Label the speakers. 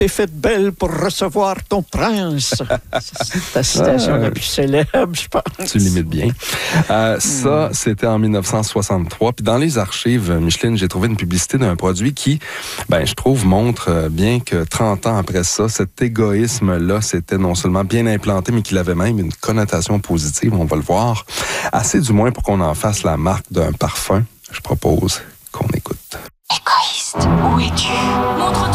Speaker 1: T'es faite belle pour recevoir ton prince. C'est ta citation la plus célèbre, je pense.
Speaker 2: Tu limites bien. Ça, c'était en 1963. Puis dans les archives, Micheline, j'ai trouvé une publicité d'un produit qui, je trouve, montre bien que 30 ans après ça, cet égoïsme-là, c'était non seulement bien implanté, mais qu'il avait même une connotation positive, on va le voir. Assez du moins pour qu'on en fasse la marque d'un parfum. Je propose qu'on écoute.
Speaker 3: Égoïste, où es-tu? Montre